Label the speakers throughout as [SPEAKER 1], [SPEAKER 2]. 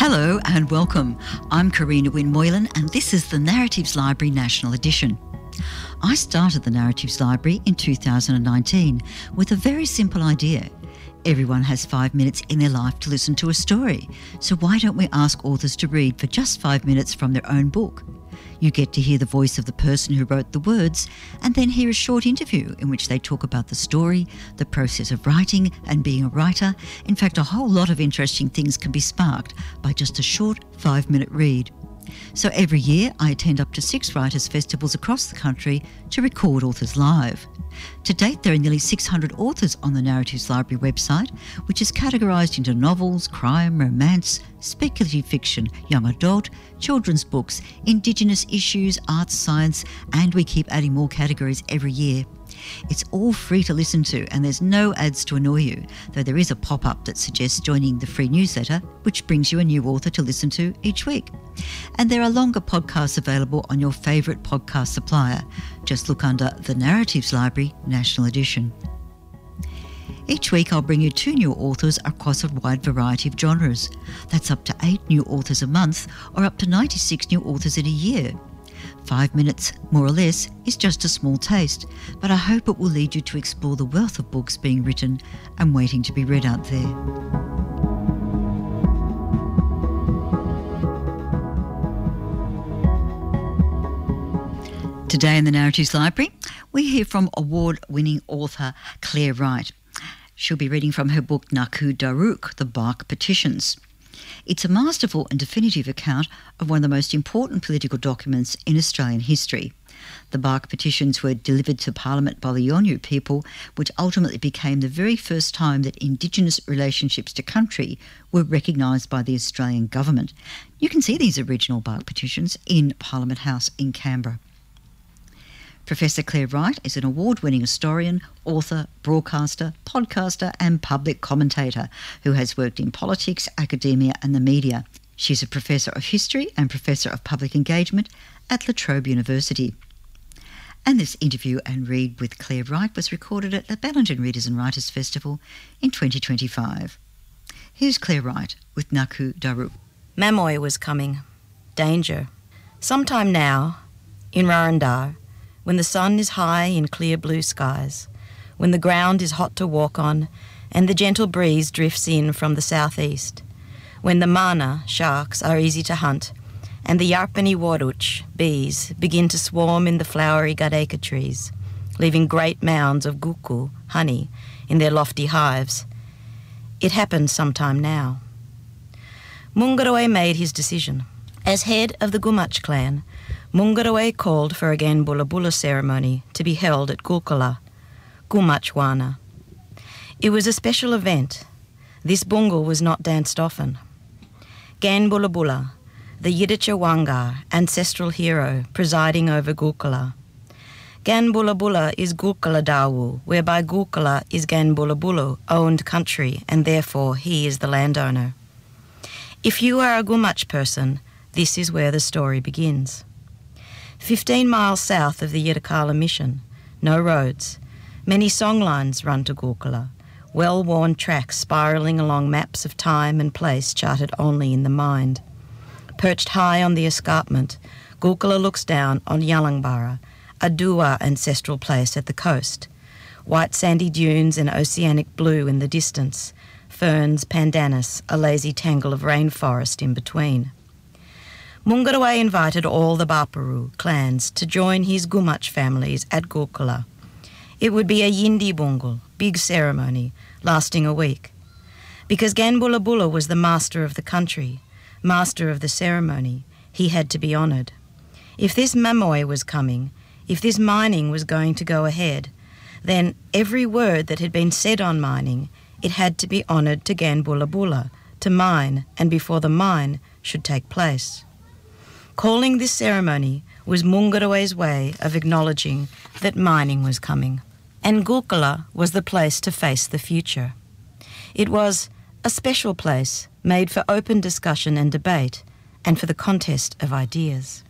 [SPEAKER 1] Hello and welcome. I'm Karina Wynne Moylan and this is the Narratives Library National Edition. I started the Narratives Library in 2019 with a very simple idea. Everyone has 5 minutes in their life to listen to a story, so why don't we ask authors to read for just 5 minutes from their own book? You get to hear the voice of the person who wrote the words and then hear a short interview in which they talk about the story, the process of writing and being a writer. In fact, a whole lot of interesting things can be sparked by just a short 5-minute read. So every year I attend up to 6 writers' festivals across the country to record authors live. To date, there are nearly 600 authors on the Narratives Library website, which is categorised into novels, crime, romance, speculative fiction, young adult, children's books, Indigenous issues, arts, science, and we keep adding more categories every year. It's all free to listen to and there's no ads to annoy you, though there is a pop-up that suggests joining the free newsletter, which brings you a new author to listen to each week. And there are longer podcasts available on your favourite podcast supplier. Just look under the Narratives Library National Edition. Each week I'll bring you 2 new authors across a wide variety of genres. That's up to 8 new authors a month or up to 96 new authors in a year. 5 minutes, more or less, is just a small taste, but I hope it will lead you to explore the wealth of books being written and waiting to be read out there. Today in the Narratives Library, we hear from award-winning author Claire Wright. She'll be reading from her book Naku Daruk, The Bark Petitions. It's a masterful and definitive account of one of the most important political documents in Australian history. The Bark Petitions were delivered to Parliament by the Yolngu people, which ultimately became the very first time that Indigenous relationships to country were recognised by the Australian government. You can see these original Bark Petitions in Parliament House in Canberra. Professor Claire Wright is an award-winning historian, author, broadcaster, podcaster and public commentator who has worked in politics, academia and the media. She's a Professor of History and Professor of Public Engagement at La Trobe University. And this interview and read with Claire Wright was recorded at the Ballingen Readers and Writers Festival in 2025. Here's Claire Wright with Naku Daruk.
[SPEAKER 2] Mamoi was coming. Danger. Sometime now, in Rarandar, when the sun is high in clear blue skies, when the ground is hot to walk on and the gentle breeze drifts in from the southeast, when the mana, sharks, are easy to hunt and the yarpani waruch, bees, begin to swarm in the flowery gadeka trees, leaving great mounds of guku, honey, in their lofty hives. It happened sometime now. Mungaroe made his decision. As head of the Gumatj clan, Mungaroe called for a Ganbulabula ceremony to be held at Gulkula, Gumatjwana. It was a special event. This bungle was not danced often. Ganbulabula, the Yiddicha Wangar, ancestral hero, presiding over Gulkula. Ganbulabula is Gulkula Dawu, whereby Gulkula is Ganbulabulu, owned country, and therefore he is the landowner. If you are a Gumatj person, this is where the story begins. 15 miles south of the Yirrkala mission, no roads. Many songlines run to Gulkula, well-worn tracks spiralling along maps of time and place charted only in the mind. Perched high on the escarpment, Gulkula looks down on Yalangbara, a Dua ancestral place at the coast. White sandy dunes and oceanic blue in the distance, ferns, pandanus, a lazy tangle of rainforest in between. Mungaroe invited all the Baparu clans to join his Gumatj families at Gulkula. It would be a Yindi Bungle, big ceremony, lasting a week. Because Ganbulabula was the master of the country, master of the ceremony, he had to be honoured. If this Mamoi was coming, if this mining was going to go ahead, then every word that had been said on mining, it had to be honoured to Ganbulabula, to mine, and before the mine should take place. Calling this ceremony was Mungaroe's way of acknowledging that mining was coming, and Gulkula was the place to face the future. It was a special place made for open discussion and debate, and for the contest of ideas.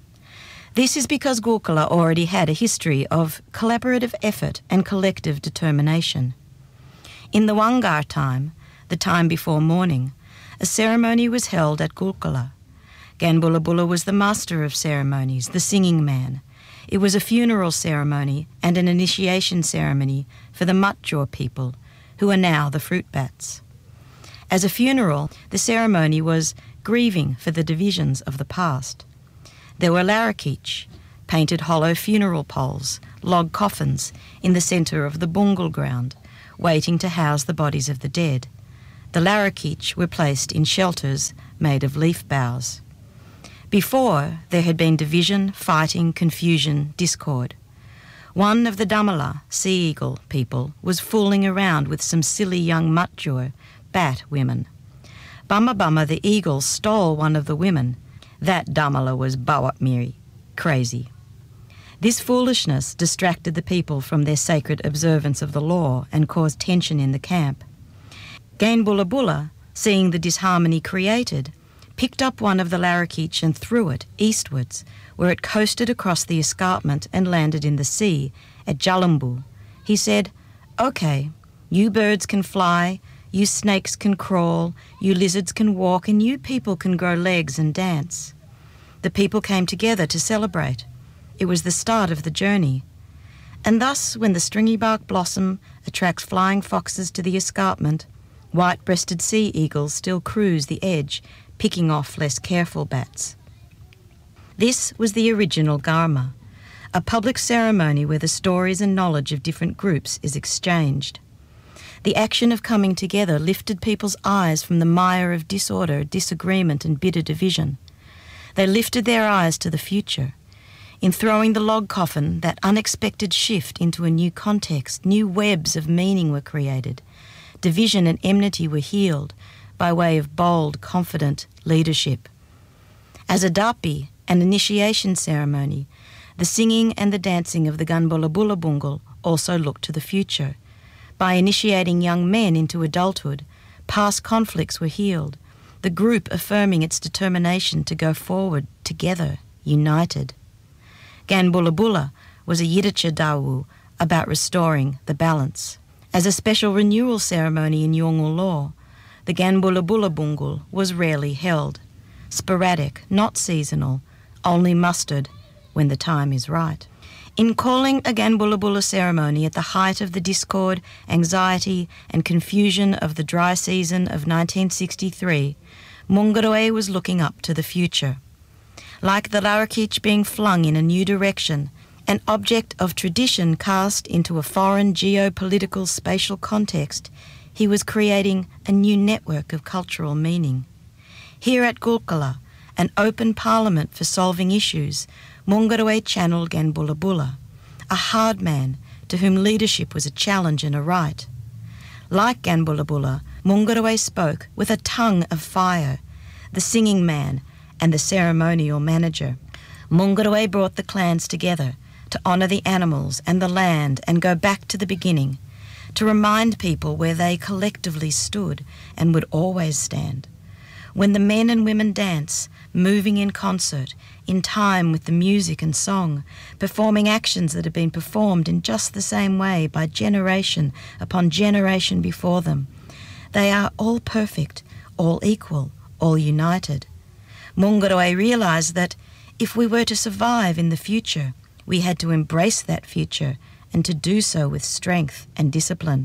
[SPEAKER 2] This is because Gulkula already had a history of collaborative effort and collective determination. In the Wangar time, the time before morning, a ceremony was held at Gulkula. Ganbulabula was the master of ceremonies, the singing man. It was a funeral ceremony and an initiation ceremony for the Matjor people, who are now the fruit bats. As a funeral, the ceremony was grieving for the divisions of the past. There were larakich, painted hollow funeral poles, log coffins, in the centre of the bungal ground, waiting to house the bodies of the dead. The larakich were placed in shelters made of leaf boughs. Before, there had been division, fighting, confusion, discord. One of the Damala, sea eagle people, was fooling around with some silly young Matjor, bat women. Bama Bama the eagle stole one of the women. That Damala was Bawatmiri, crazy. This foolishness distracted the people from their sacred observance of the law and caused tension in the camp. Ganbulabula, seeing the disharmony created, picked up one of the larakich and threw it eastwards, where it coasted across the escarpment and landed in the sea at Jalambu. He said, "Okay, you birds can fly, you snakes can crawl, you lizards can walk, and you people can grow legs and dance." The people came together to celebrate. It was the start of the journey. And thus, when the stringy-bark blossom attracts flying foxes to the escarpment, white-breasted sea eagles still cruise the edge, picking off less careful bats. This was the original Garma, a public ceremony where the stories and knowledge of different groups is exchanged. The action of coming together lifted people's eyes from the mire of disorder, disagreement and bitter division. They lifted their eyes to the future. In throwing the log coffin, that unexpected shift into a new context, new webs of meaning were created. Division and enmity were healed by way of bold, confident leadership. As a dapi, an initiation ceremony, the singing and the dancing of the Ganbulabula Bungal also looked to the future. By initiating young men into adulthood, past conflicts were healed, the group affirming its determination to go forward together, united. Ganbulabula was a Yiddicha dawu about restoring the balance. As a special renewal ceremony in Yolngu law, the Ganbulabula Bungal was rarely held, sporadic, not seasonal, only mustered when the time is right. In calling a Ganbulabula ceremony at the height of the discord, anxiety and confusion of the dry season of 1963, Mungaroe was looking up to the future. Like the larakich being flung in a new direction, an object of tradition cast into a foreign geopolitical spatial context, he was creating a new network of cultural meaning. Here at Gulkula, an open parliament for solving issues, Mungaroe channeled Ganbulabula, a hard man to whom leadership was a challenge and a right. Like Ganbulabula, Mungaroe spoke with a tongue of fire, the singing man and the ceremonial manager. Mungaroe brought the clans together to honour the animals and the land and go back to the beginning, to remind people where they collectively stood and would always stand. When the men and women dance, moving in concert, in time with the music and song, performing actions that have been performed in just the same way by generation upon generation before them, they are all perfect, all equal, all united. Mungaroe realised that if we were to survive in the future, we had to embrace that future and to do so with strength and discipline.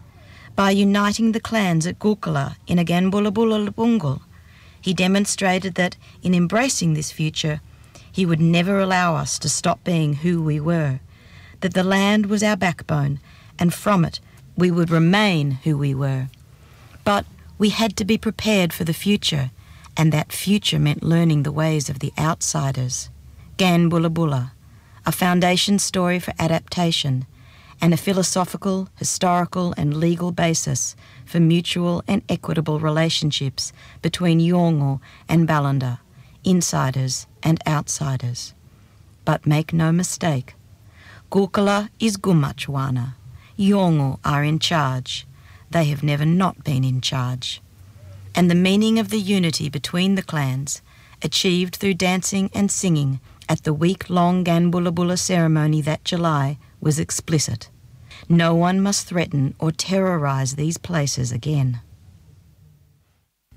[SPEAKER 2] By uniting the clans at Gulkula in a Ganbulabula Bungal, he demonstrated that in embracing this future, he would never allow us to stop being who we were, that the land was our backbone, and from it we would remain who we were. But we had to be prepared for the future, and that future meant learning the ways of the outsiders. Ganbulabula, a foundation story for adaptation, and a philosophical, historical and legal basis for mutual and equitable relationships between Yolngu and Balanda, insiders and outsiders. But make no mistake, Gulkula is Gumachwana. Yolngu are in charge. They have never not been in charge. And the meaning of the unity between the clans, achieved through dancing and singing at the week-long Ganbulabula ceremony that July, was explicit. No one must threaten or terrorise these places again.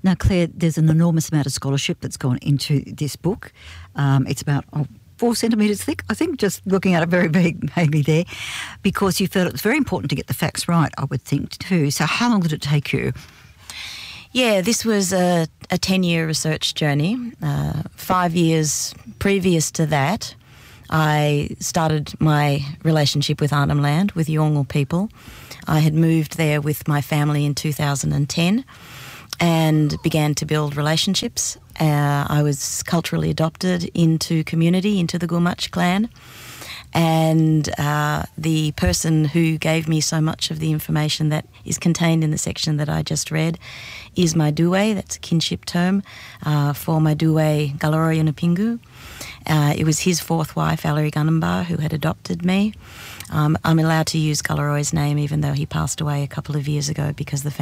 [SPEAKER 1] Now, Claire, there's an enormous amount of scholarship that's gone into this book. It's about 4 centimetres thick, I think, just looking at it very vaguely there, because you felt it was very important to get the facts right, I would think, too. So how long did it take you?
[SPEAKER 2] Yeah, this was a 10-year research journey. 5 years previous to that, I started my relationship with Arnhem Land, with Yolngu people. I had moved there with my family in 2010 and began to build relationships. I was culturally adopted into community, into the Gumatj clan. And the person who gave me so much of the information that is contained in the section that I just read is my duwe. That's a kinship term for my duwe Galaroi Napingu. It was his 4th wife, Valerie Gunumbar, who had adopted me. I'm allowed to use Galaroi's name even though he passed away a couple of years ago because the